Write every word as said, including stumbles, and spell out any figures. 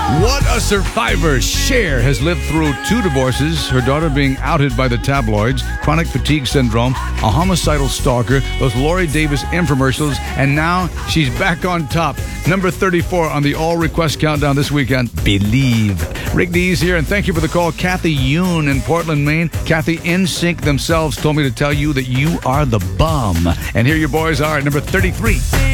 What a survivor. Cher has lived through two divorces, her daughter being outed by the tabloids, chronic fatigue syndrome, a homicidal stalker, those Lori Davis infomercials, and now she's back on top. Number thirty-four on the All Request Countdown this weekend, Believe. Rick Dees here, and thank you for the call. Kathy Yoon in Portland, Maine. Kathy, N Sync themselves told me to tell you that you are the bum. And here your boys are at number thirty-three.